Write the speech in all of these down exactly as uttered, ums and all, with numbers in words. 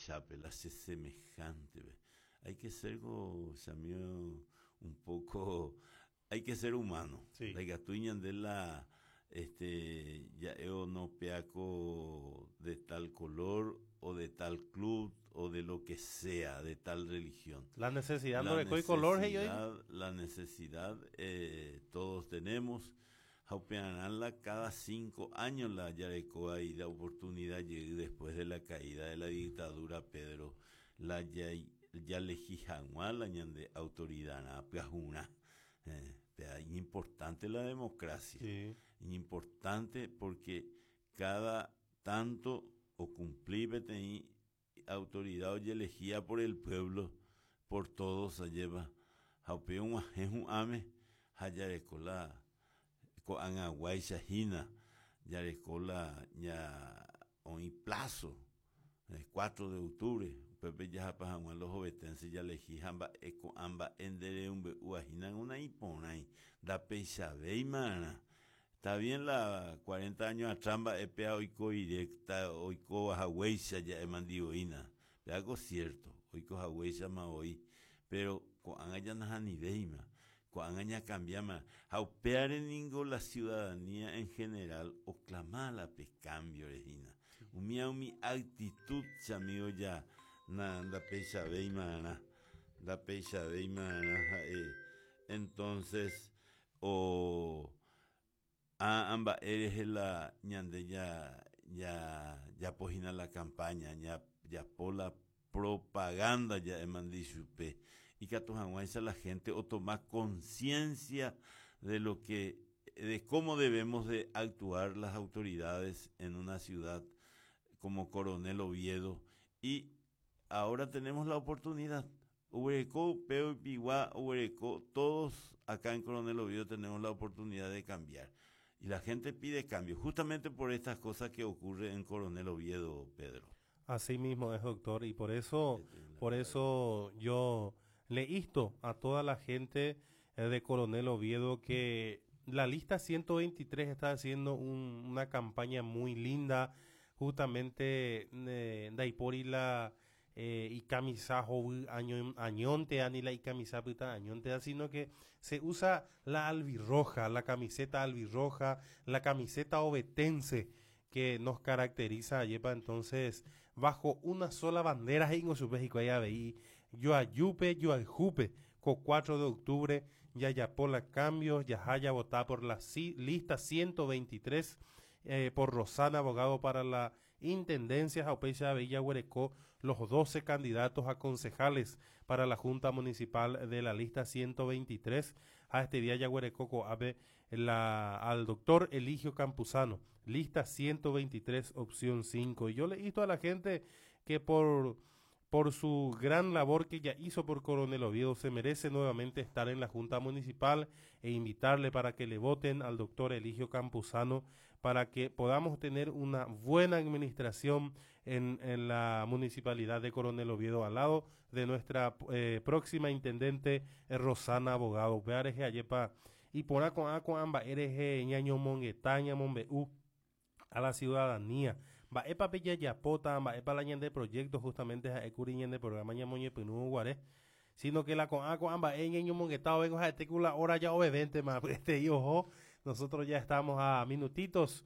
chape, la hace semejante. ¿Ve? Hay que ser, como se amigo, un poco, hay que ser humano. Sí. La gatuñan de la, este, ya yo no peaco de tal color o de tal club o de lo que sea, de tal religión. La necesidad no La de coi color, hey, oye. necesidad, la necesidad eh, todos tenemos. Jaupeanala cada cinco años la Yarecoa y la oportunidad llegue después de la caída de la dictadura Pedro la ya ya legijanua la ñande autoridad na piajuna eh, pea, importante la democracia, Sí. importante porque cada tanto o cumplir teni autoridad o elegida por el pueblo por todos se lleva jaupe un es un ame hayarecola ko anga guaisa hina yarecola ya hoy plazo el cuatro de octubre pepe ya pa los jovetenses ya elegí hamba eco amba endere un uajina una iponai da peisa veimana. Está bien la cuarenta años atrás epea oiko directa oiko haweisa ya emandioina pero algo cierto oiko haweisa ma hoy pero con anga na ni veima cuando aña cambiama aupear en ningo la ciudadanía en general o clamar la pe cambio regina umia mi actitud amigo ya na da peisa veima na da peisa veima na eh, entonces o a amba eres la ñande ya ya ya pogina la campaña ya ya por la propaganda ya emandí supe y que a tu la gente o tomar conciencia de lo que de cómo debemos de actuar las autoridades en una ciudad como Coronel Oviedo y ahora tenemos la oportunidad Ubereco, Peo y Piguá, Ubereco, todos acá en Coronel Oviedo tenemos la oportunidad de cambiar y la gente pide cambio justamente por estas cosas que ocurren en Coronel Oviedo, Pedro. Así mismo es, doctor, y por eso, por eso yo le insto a toda la gente de Coronel Oviedo que la lista ciento veintitrés está haciendo un, una campaña muy linda, justamente eh, Daipori la eh, y camisajo año añonte anila y camisajo añonte, sino que se usa la albirroja, la camiseta albirroja, la camiseta ovetense que nos caracteriza yepa, entonces bajo una sola bandera en su México allá veí yo ayupe yo aljupe con cuatro de octubre ya ya por la cambios ya haya votado por la si, lista ciento veintitrés eh, por Rosana abogado para la intendencia Jaupecha Villa Huerecó los doce candidatos a concejales para la Junta Municipal de la lista ciento veintitrés a este día Yaguarecoco ave la al doctor Eligio Campuzano lista ciento veintitrés opción cinco y yo le insto a la gente que por por su gran labor que ya hizo por Coronel Oviedo se merece nuevamente estar en la Junta Municipal e invitarle para que le voten al doctor Eligio Campuzano para que podamos tener una buena administración en, en la municipalidad de Coronel Oviedo al lado de nuestra eh, próxima intendente eh, Rosana Abogado. Veareje ayepa y por acá con amba ereje ñaño monguetaña monbeú a la ciudadanía. Va epa pilla yapota, va epa la de proyectos justamente a ecuriñen de programa ñamoñe pinú guaré, sino que la con aco amba en ñaño monguetao vengo a la hora ya obedente más este y ojo, nosotros ya estamos a minutitos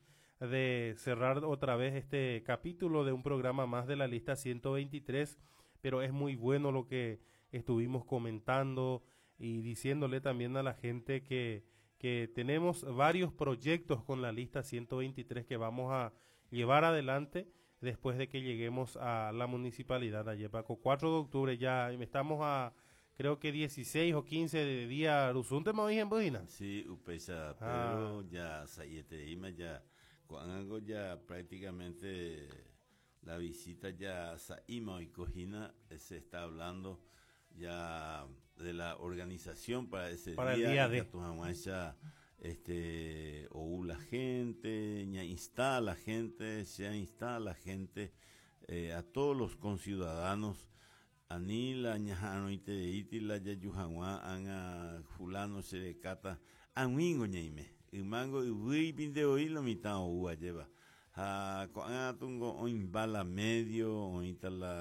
de cerrar otra vez este capítulo de un programa más de la lista ciento veintitrés, pero es muy bueno lo que estuvimos comentando y diciéndole también a la gente que que tenemos varios proyectos con la lista ciento veintitrés que vamos a llevar adelante después de que lleguemos a la municipalidad de Ayepaco. cuatro de octubre ya estamos a creo que dieciséis o quince de día Rusunte me en Budina. Sí, upesa, pero ah. ya sayete ima ya cuando ya prácticamente la visita ya saima y cojina se está hablando ya de la organización para ese para día, el día de ya, este o la gente ya instala la gente se instala la gente eh, a todos los conciudadanos anila ñajano ite iti la ya yuhanwa anga fulano se decata anwingo ñaime imango iwi pinde oilo mitao ua lleva a ko anga tungo oin bala medio oin tala